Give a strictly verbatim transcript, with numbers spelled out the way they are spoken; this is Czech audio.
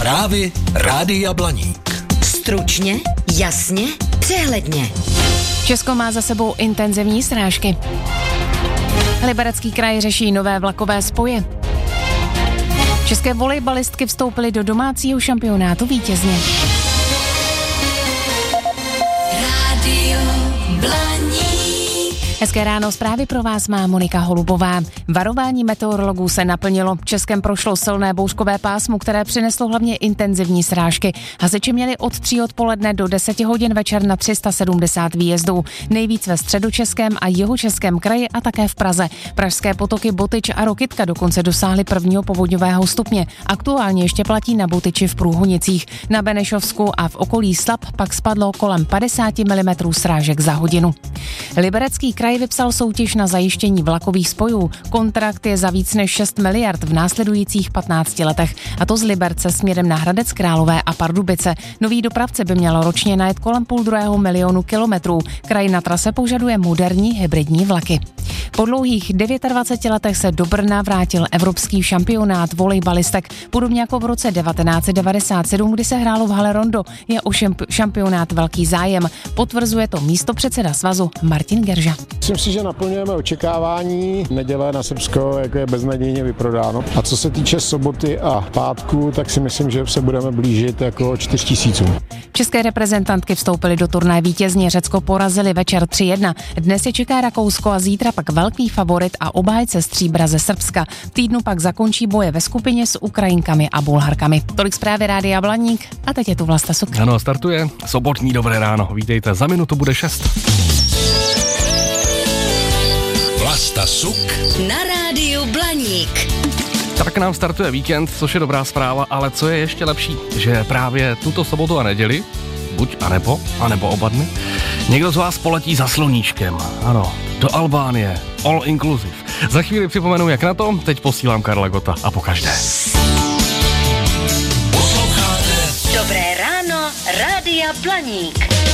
Zprávy Rádia Blaník. Stručně, jasně, přehledně. Česko má za sebou intenzivní srážky. Liberecký kraj řeší nové vlakové spoje. České volejbalistky vstoupily do domácího šampionátu vítězně. Rádio Blaník. Hezké ráno, zprávy pro vás má Monika Holubová. Varování meteorologů se naplnilo. Českem prošlo silné bouřkové pásmo, které přineslo hlavně intenzivní srážky. Hasiči měli od tří odpoledne do deseti hodin večer na tři sta sedmdesát výjezdů. Nejvíc ve středočeském a jihočeském kraji a také v Praze. Pražské potoky Botyč a Rokytka dokonce dosáhly prvního povodňového stupně. Aktuálně ještě platí na Botyči v Průhonicích. Na Benešovsku a v okolí Slap pak spadlo kolem padesát milimetrů srážek za hodinu. Liberecký kraj vypsal soutěž na zajištění vlakových spojů. Kontrakt je za víc než šest miliard v následujících patnácti letech. A to z Liberce směrem na Hradec Králové a Pardubice. Nový dopravce by měl ročně najet kolem půl druhého milionu kilometrů. Kraj na trase požaduje moderní hybridní vlaky. Po dlouhých dvaceti devíti letech se do Brna vrátil evropský šampionát volejbalistek. Podobně jako v roce devatenáct set devadesát sedm, kdy se hrálo v hale Rondo, je o šampionát velký zájem. Potvrzuje to místopředseda svazu Martin Gerža. Myslím si, že naplňujeme očekávání. Neděle na Srbsko jako je beznadějně vyprodáno. A co se týče soboty a pátku, tak si myslím, že se budeme blížit jako čtyři tisíce. České reprezentantky vstoupily do turnaje vítězně. Řecko porazili večer tři jedna. Dnes je čeká Rakousko a zítra pak velký favorit a obhájce stříbra ze Srbska. V týdnu pak zakončí boje ve skupině s Ukrajinkami a Bulharkami. Tolik zprávy Rádia Blaník a teď je tu Vlasta Suk. Ano, startuje sobotní dobré ráno. Vítejte, za minutu bude šest. Vlasta Suk Na Rádiu Blaník. Tak nám startuje víkend, což je dobrá zpráva, ale co je ještě lepší, že právě tuto sobotu a neděli, buď a nebo, a nebo oba dny, někdo z vás poletí za sloníčkem, ano, do Albánie, all inclusive. Za chvíli připomenu, jak na to, teď posílám Karla Gota a pokaždé. Dobré ráno, Rádia Blaník.